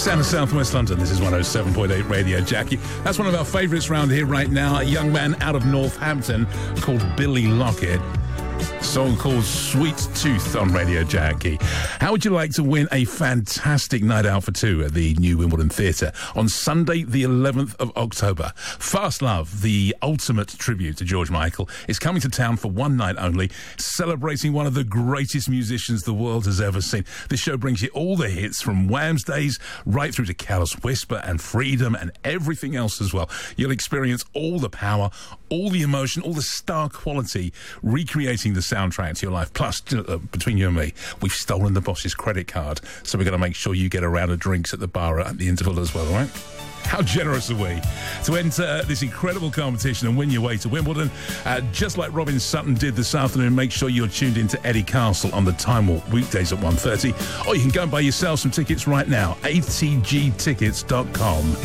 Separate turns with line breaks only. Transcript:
Sound of South West London. This is 107.8 Radio Jackie. That's one of our favourites around here right now. A young man out of Northampton called Billy Lockett. Song called Sweet Tooth on Radio Jackie. How would you like to win a fantastic night out for two at the New Wimbledon Theatre on Sunday, the 11th of October? Fast Love, the ultimate tribute to George Michael, is coming to town for one night only, celebrating one of the greatest musicians the world has ever seen. This show brings you all the hits from Wham's days right through to Careless Whisper and Freedom and everything else as well. You'll experience all the power, all the emotion, all the star quality, recreating the soundtrack to your life. Plus, between you and me, we've stolen the boss's credit card, so we're going to make sure you get a round of drinks at the bar at the interval as well, all right? How generous are we to enter this incredible competition and win your way to Wimbledon? Just like Robin Sutton did this afternoon, make sure you're tuned into Eddie Castle on the Time Warp weekdays at 1:30, or you can go and buy yourself some tickets right now, atgtickets.com.